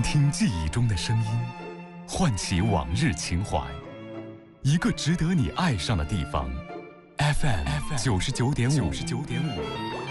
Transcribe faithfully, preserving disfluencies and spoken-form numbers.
听记忆中的声音，唤起往日情怀。一个值得你爱上的地方 ，F M 九十九点五。